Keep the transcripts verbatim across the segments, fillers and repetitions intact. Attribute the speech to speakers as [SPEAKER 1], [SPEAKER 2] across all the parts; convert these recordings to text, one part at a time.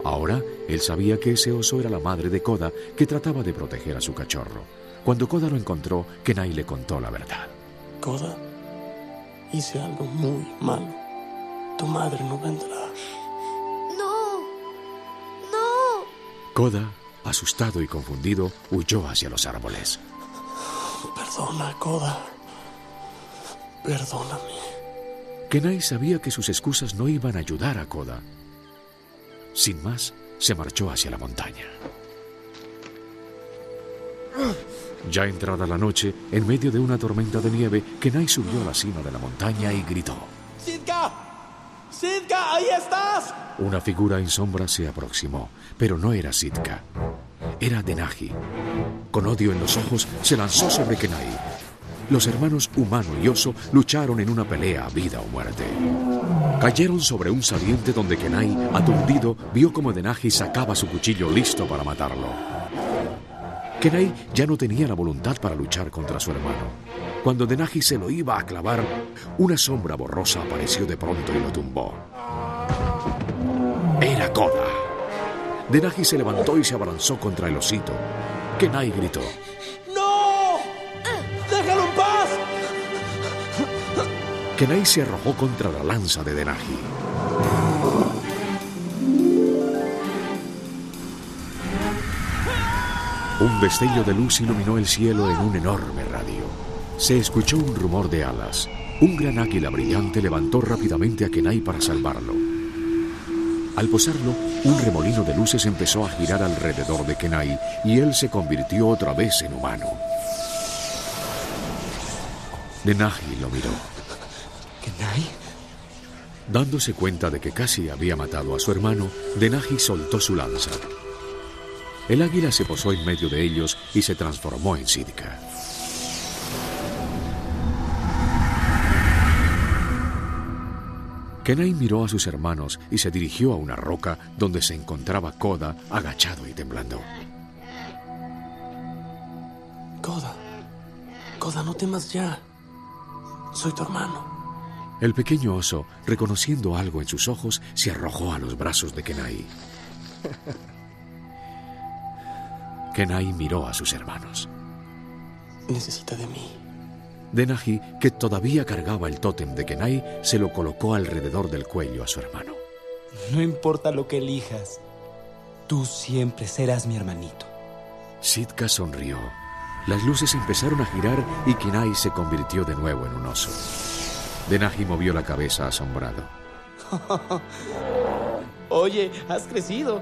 [SPEAKER 1] Ahora, él sabía que ese oso era la madre de Koda, que trataba de proteger a su cachorro. Cuando Koda lo encontró, Kenai le contó la verdad.
[SPEAKER 2] Koda, hice algo muy malo. Tu madre no vendrá.
[SPEAKER 3] No, no.
[SPEAKER 1] Koda, asustado y confundido, huyó hacia los árboles.
[SPEAKER 2] Perdona, Koda. Perdóname.
[SPEAKER 1] Kenai sabía que sus excusas no iban a ayudar a Koda. Sin más, se marchó hacia la montaña. Ya entrada la noche, en medio de una tormenta de nieve, Kenai subió a la cima de la montaña y gritó.
[SPEAKER 2] ¡Sitka! ¡Sitka, ahí estás!
[SPEAKER 1] Una figura en sombra se aproximó, pero no era Sitka. Era Denaji. Con odio en los ojos, se lanzó sobre Kenai. Los hermanos humano y oso lucharon en una pelea a vida o muerte. Cayeron sobre un saliente donde Kenai, aturdido, vio como Denaji sacaba su cuchillo listo para matarlo. Kenai ya no tenía la voluntad para luchar contra su hermano. Cuando Denaji se lo iba a clavar, una sombra borrosa apareció de pronto y lo tumbó. Era Koda. Denaji se levantó y se abalanzó contra el osito. Kenai gritó.
[SPEAKER 2] ¡No! ¡Déjalo en paz!
[SPEAKER 1] Kenai se arrojó contra la lanza de Denaji. Un destello de luz iluminó el cielo en un enorme radio. Se escuchó un rumor de alas. Un gran águila brillante levantó rápidamente a Kenai para salvarlo. Al posarlo, un remolino de luces empezó a girar alrededor de Kenai y él se convirtió otra vez en humano. Denaji lo miró.
[SPEAKER 2] ¿Kenai?
[SPEAKER 1] Dándose cuenta de que casi había matado a su hermano, Denaji soltó su lanza. El águila se posó en medio de ellos y se transformó en Sitka. Kenai miró a sus hermanos y se dirigió a una roca donde se encontraba Koda agachado y temblando.
[SPEAKER 2] Koda, Koda, no temas ya. Soy tu hermano.
[SPEAKER 1] El pequeño oso, reconociendo algo en sus ojos, se arrojó a los brazos de Kenai. Kenai miró a sus hermanos.
[SPEAKER 2] Necesita de mí.
[SPEAKER 1] Denaji, que todavía cargaba el tótem de Kenai, se lo colocó alrededor del cuello a su hermano.
[SPEAKER 4] No importa lo que elijas, tú siempre serás mi hermanito.
[SPEAKER 1] Sitka sonrió. Las luces empezaron a girar y Kenai se convirtió de nuevo en un oso. Denaji movió la cabeza asombrado.
[SPEAKER 2] Oye, has crecido.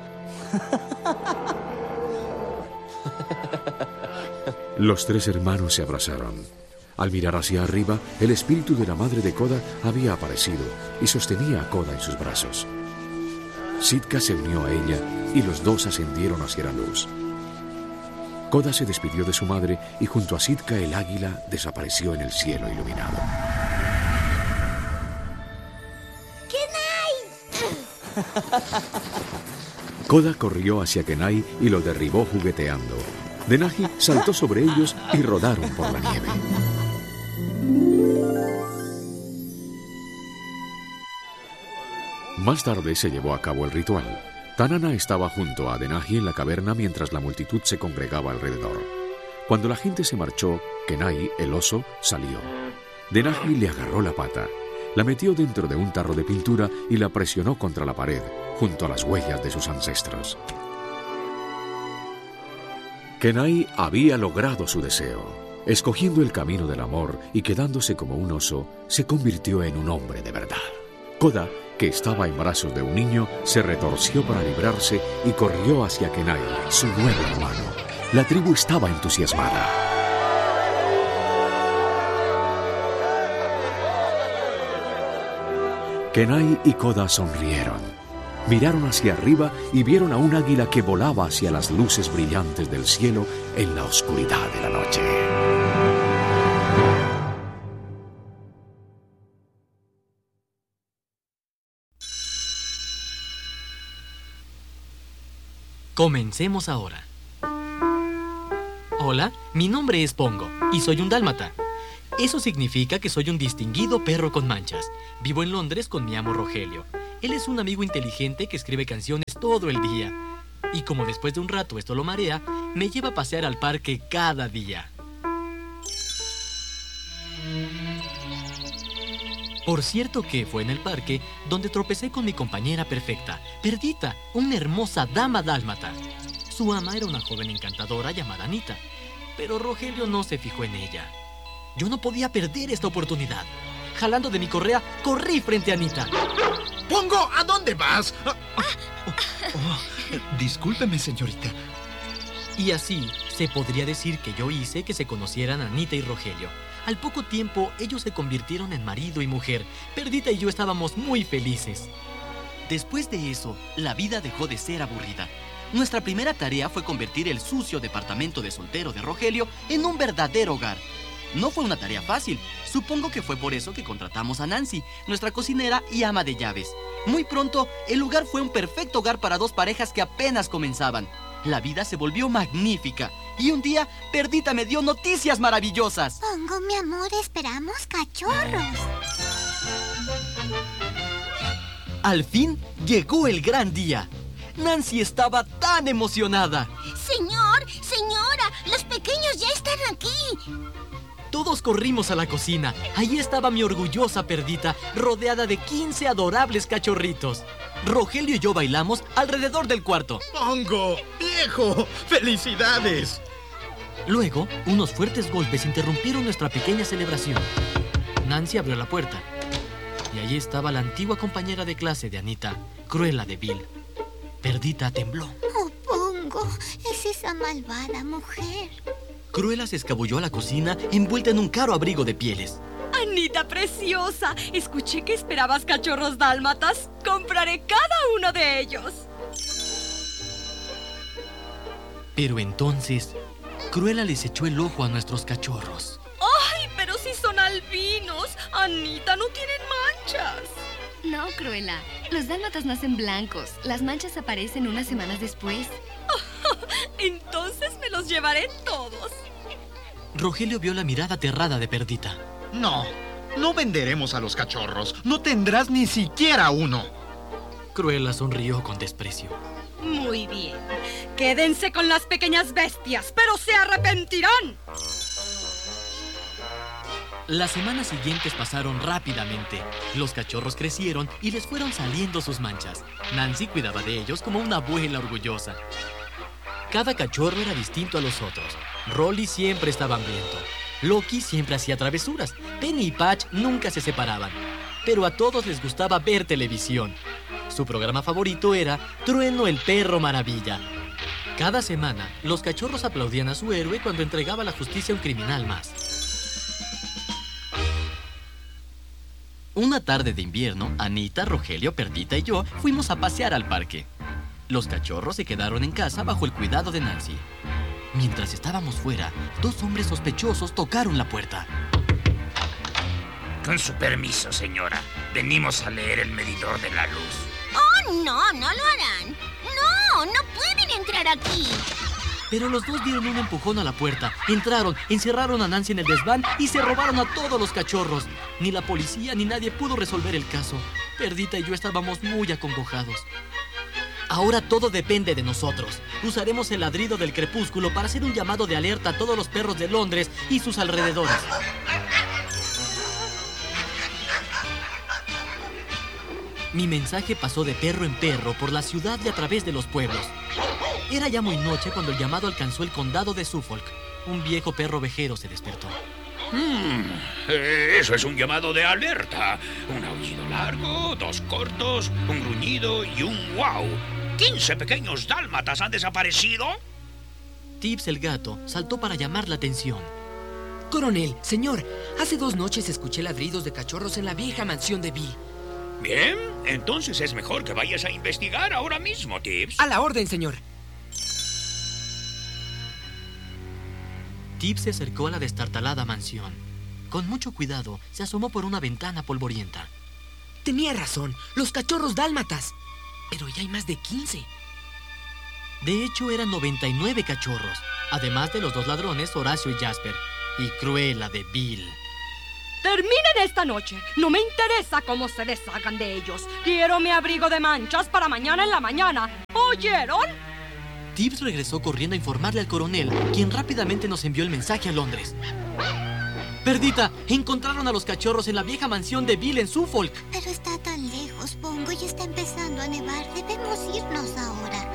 [SPEAKER 1] Los tres hermanos se abrazaron. Al mirar hacia arriba, el espíritu de la madre de Koda había aparecido y sostenía a Koda en sus brazos. Sitka se unió a ella y los dos ascendieron hacia la luz. Koda se despidió de su madre y junto a Sitka el águila desapareció en el cielo iluminado.
[SPEAKER 3] ¡Kenai!
[SPEAKER 1] Koda corrió hacia Kenai y lo derribó jugueteando. Denaji saltó sobre ellos y rodaron por la nieve. Más tarde se llevó a cabo el ritual. Tanana estaba junto a Denaji en la caverna mientras la multitud se congregaba alrededor. Cuando la gente se marchó, Kenai, el oso, salió. Denaji le agarró la pata, la metió dentro de un tarro de pintura y la presionó contra la pared, junto a las huellas de sus ancestros. Kenai había logrado su deseo. Escogiendo el camino del amor y quedándose como un oso, se convirtió en un hombre de verdad. Koda, que estaba en brazos de un niño, se retorció para librarse y corrió hacia Kenai, su nuevo hermano. La tribu estaba entusiasmada. Kenai y Koda sonrieron. Miraron hacia arriba y vieron a un águila que volaba hacia las luces brillantes del cielo en la oscuridad de la noche.
[SPEAKER 5] Comencemos ahora. Hola, mi nombre es Pongo y soy un dálmata. Eso significa que soy un distinguido perro con manchas. Vivo en Londres con mi amo Rogelio. Él es un amigo inteligente que escribe canciones todo el día. Y como después de un rato esto lo marea, me lleva a pasear al parque cada día. Por cierto que fue en el parque donde tropecé con mi compañera perfecta, Perdita, una hermosa dama dálmata. Su ama era una joven encantadora llamada Anita, pero Rogelio no se fijó en ella. Yo no podía perder esta oportunidad. Jalando de mi correa, corrí frente a Anita.
[SPEAKER 6] ¡Pongo! ¿A dónde vas? Oh, oh, oh, discúlpeme, señorita.
[SPEAKER 5] Y así se podría decir que yo hice que se conocieran Anita y Rogelio. Al poco tiempo, ellos se convirtieron en marido y mujer. Perdita y yo estábamos muy felices.
[SPEAKER 7] Después de eso, la vida dejó de ser aburrida. Nuestra primera tarea fue convertir el sucio departamento de soltero de Rogelio en un verdadero hogar. No fue una tarea fácil. Supongo que fue por eso que contratamos a Nancy, nuestra cocinera y ama de llaves. Muy pronto, el lugar fue un perfecto hogar para dos parejas que apenas comenzaban. La vida se volvió magnífica. Y un día, Perdita me dio noticias maravillosas.
[SPEAKER 3] Pongo, mi amor, esperamos cachorros.
[SPEAKER 7] Al fin, llegó el gran día. Nancy estaba tan emocionada.
[SPEAKER 3] Señor, señora, los pequeños ya están aquí.
[SPEAKER 5] Todos corrimos a la cocina. Ahí estaba mi orgullosa Perdita, rodeada de quince adorables cachorritos. Rogelio y yo bailamos alrededor del cuarto.
[SPEAKER 6] ¡Pongo! ¡Viejo! ¡Felicidades!
[SPEAKER 5] Luego, unos fuertes golpes interrumpieron nuestra pequeña celebración. Nancy abrió la puerta. Y allí estaba la antigua compañera de clase de Anita, Cruella de Vil. Perdita tembló.
[SPEAKER 3] Oh, Pongo, es esa malvada mujer.
[SPEAKER 5] Cruella se escabulló a la cocina envuelta en un caro abrigo de pieles.
[SPEAKER 8] Anita preciosa, escuché que esperabas cachorros dálmatas. Compraré cada uno de ellos.
[SPEAKER 5] Pero entonces, Cruella les echó el ojo a nuestros cachorros.
[SPEAKER 8] ¡Ay, pero si son albinos! Anita, no tienen manchas.
[SPEAKER 9] No, Cruella. Los dálmatas nacen blancos. Las manchas aparecen unas semanas después.
[SPEAKER 8] Entonces me los llevaré todos.
[SPEAKER 5] Rogelio vio la mirada aterrada de Perdita.
[SPEAKER 6] No, no venderemos a los cachorros. No tendrás ni siquiera uno.
[SPEAKER 5] Cruella sonrió con desprecio.
[SPEAKER 8] Muy bien. Quédense con las pequeñas bestias, pero se arrepentirán.
[SPEAKER 5] Las semanas siguientes pasaron rápidamente. Los cachorros crecieron y les fueron saliendo sus manchas. Nancy cuidaba de ellos como una abuela orgullosa. Cada cachorro era distinto a los otros. Rolly siempre estaba hambriento. Loki siempre hacía travesuras. Penny y Patch nunca se separaban. Pero a todos les gustaba ver televisión. Su programa favorito era Trueno el Perro Maravilla. Cada semana, los cachorros aplaudían a su héroe cuando entregaba a la justicia a un criminal más. Una tarde de invierno, Anita, Rogelio, Perdita y yo fuimos a pasear al parque. Los cachorros se quedaron en casa bajo el cuidado de Nancy. Mientras estábamos fuera, dos hombres sospechosos tocaron la puerta.
[SPEAKER 10] Con su permiso, señora. Venimos a leer el medidor de la luz.
[SPEAKER 3] Oh, no, no lo harán. No, no pueden entrar aquí.
[SPEAKER 5] Pero los dos dieron un empujón a la puerta, entraron, encerraron a Nancy en el desván y se robaron a todos los cachorros. Ni la policía ni nadie pudo resolver el caso. Perdita y yo estábamos muy acongojados. Ahora todo depende de nosotros. Usaremos el ladrido del crepúsculo para hacer un llamado de alerta a todos los perros de Londres y sus alrededores. Mi mensaje pasó de perro en perro por la ciudad y a través de los pueblos. Era ya muy noche cuando el llamado alcanzó el condado de Suffolk. Un viejo perro vejero se despertó.
[SPEAKER 10] Hmm, eh, eso es un llamado de alerta. Un aullido largo, dos cortos, un gruñido y un wow. ¿quince pequeños dálmatas han desaparecido?
[SPEAKER 5] Tibbs el gato saltó para llamar la atención.
[SPEAKER 11] Coronel, señor, hace dos noches escuché ladridos de cachorros en la vieja mansión de Bill.
[SPEAKER 10] Bien, entonces es mejor que vayas a investigar ahora mismo, Tibbs.
[SPEAKER 11] A la orden, señor.
[SPEAKER 5] Tibbs se acercó a la destartalada mansión. Con mucho cuidado, se asomó por una ventana polvorienta.
[SPEAKER 11] Tenía razón, los cachorros dálmatas. Pero ya hay más de quince.
[SPEAKER 5] De hecho, eran noventa y nueve cachorros, además de los dos ladrones, Horacio y Jasper, y Cruella de Vil.
[SPEAKER 8] Terminen esta noche. No me interesa cómo se deshagan de ellos. Quiero mi abrigo de manchas para mañana en la mañana. ¿Oyeron?
[SPEAKER 5] Tibbs regresó corriendo a informarle al coronel, quien rápidamente nos envió el mensaje a Londres. Perdita, encontraron a los cachorros en la vieja mansión de Bill en Suffolk.
[SPEAKER 12] Pero está tan lejos, Pongo, y está empezando a nevar. Debemos irnos ahora.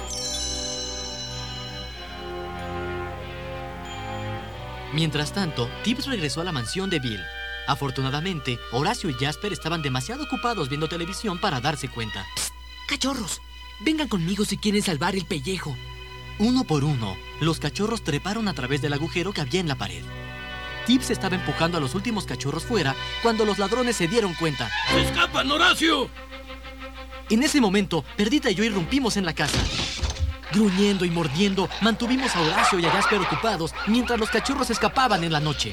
[SPEAKER 5] Mientras tanto, Tibbs regresó a la mansión de Bill. Afortunadamente, Horacio y Jasper estaban demasiado ocupados viendo televisión para darse cuenta.
[SPEAKER 11] Psst, ¡cachorros! Vengan conmigo si quieren salvar el pellejo.
[SPEAKER 5] Uno por uno, los cachorros treparon a través del agujero que había en la pared. Tibbs estaba empujando a los últimos cachorros fuera cuando los ladrones se dieron cuenta.
[SPEAKER 10] ¡Se escapan, Horacio!
[SPEAKER 5] En ese momento, Perdita y yo irrumpimos en la casa. Gruñendo y mordiendo, mantuvimos a Horacio y a Jasper ocupados mientras los cachorros escapaban en la noche.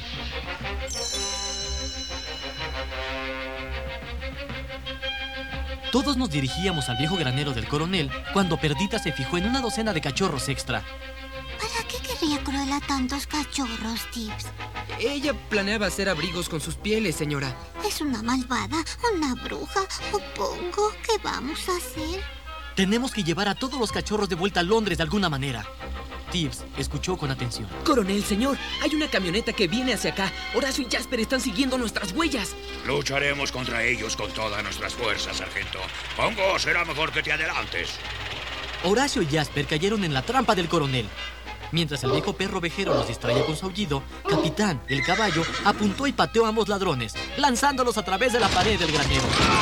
[SPEAKER 5] Todos nos dirigíamos al viejo granero del coronel cuando Perdita se fijó en una docena de cachorros extra.
[SPEAKER 12] ¿Para qué querría Cruella tantos cachorros, Tibbs?
[SPEAKER 11] Ella planeaba hacer abrigos con sus pieles, señora.
[SPEAKER 12] ¿Es una malvada, una bruja o Pongo? ¿Qué vamos a hacer?
[SPEAKER 5] Tenemos que llevar a todos los cachorros de vuelta a Londres de alguna manera. Tibbs escuchó con atención.
[SPEAKER 11] Coronel, señor, hay una camioneta que viene hacia acá. Horacio y Jasper están siguiendo nuestras huellas.
[SPEAKER 10] Lucharemos contra ellos con todas nuestras fuerzas, sargento. Pongo, será mejor que te adelantes.
[SPEAKER 5] Horacio y Jasper cayeron en la trampa del coronel. Mientras el viejo perro ovejero los distraía con su aullido, Capitán, el caballo, apuntó y pateó a ambos ladrones, lanzándolos a través de la pared del granero.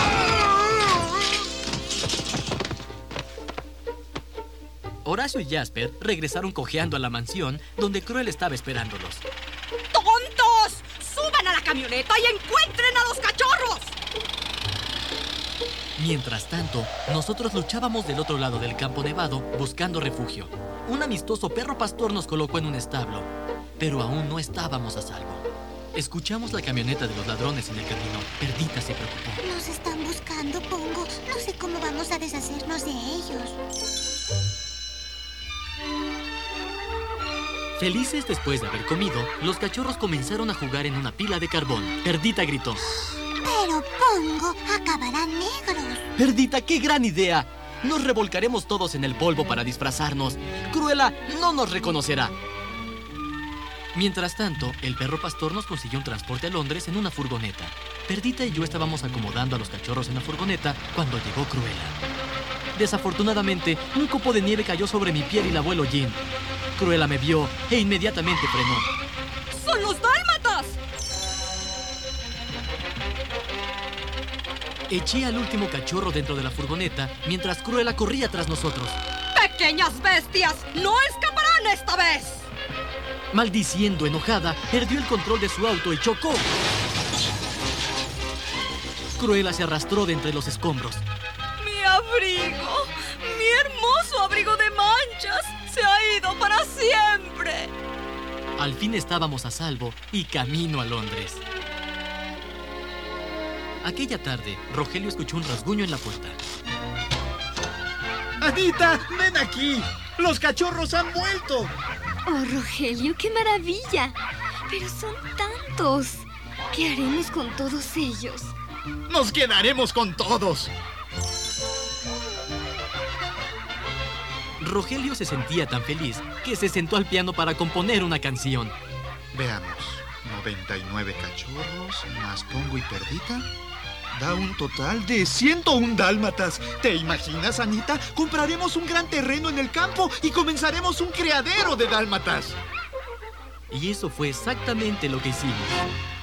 [SPEAKER 5] Horacio y Jasper regresaron cojeando a la mansión donde Cruella estaba esperándolos.
[SPEAKER 8] ¡Tontos! ¡Suban a la camioneta y encuentren a los cachorros!
[SPEAKER 5] Mientras tanto, nosotros luchábamos del otro lado del campo nevado buscando refugio. Un amistoso perro pastor nos colocó en un establo, pero aún no estábamos a salvo. Escuchamos la camioneta de los ladrones en el camino. Perdita se preocupó.
[SPEAKER 12] Nos están buscando, Pongo. No sé cómo vamos a deshacernos de ellos.
[SPEAKER 5] Felices después de haber comido, los cachorros comenzaron a jugar en una pila de carbón. Perdita gritó.
[SPEAKER 12] Pero Pongo, acabarán negros.
[SPEAKER 5] Perdita, qué gran idea. Nos revolcaremos todos en el polvo para disfrazarnos. Cruella no nos reconocerá. Mientras tanto, el perro pastor nos consiguió un transporte a Londres en una furgoneta. Perdita y yo estábamos acomodando a los cachorros en la furgoneta cuando llegó Cruella. Desafortunadamente, un copo de nieve cayó sobre mi piel y la abuelo Jean. Cruella me vio e inmediatamente frenó.
[SPEAKER 8] ¡Son los dálmatas!
[SPEAKER 5] Eché al último cachorro dentro de la furgoneta mientras Cruella corría tras nosotros.
[SPEAKER 8] ¡Pequeñas bestias! ¡No escaparán esta vez!
[SPEAKER 5] Maldiciendo, enojada, perdió el control de su auto y chocó. Cruella se arrastró de entre los escombros.
[SPEAKER 8] ¡Mi abrigo! ¡Mi hermoso abrigo de manchas! ¡Se ha ido para siempre!
[SPEAKER 5] Al fin estábamos a salvo y camino a Londres. Aquella tarde, Rogelio escuchó un rasguño en la puerta.
[SPEAKER 6] ¡Anita, ven aquí! ¡Los cachorros han vuelto!
[SPEAKER 9] Oh, Rogelio, qué maravilla. Pero son tantos. ¿Qué haremos con todos ellos?
[SPEAKER 6] ¡Nos quedaremos con todos!
[SPEAKER 5] Rogelio se sentía tan feliz que se sentó al piano para componer una canción.
[SPEAKER 6] Veamos, noventa y nueve cachorros más Pongo y Perdita da un total de ciento uno dálmatas. ¿Te imaginas, Anita? Compraremos un gran terreno en el campo y comenzaremos un criadero de dálmatas.
[SPEAKER 5] Y eso fue exactamente lo que hicimos.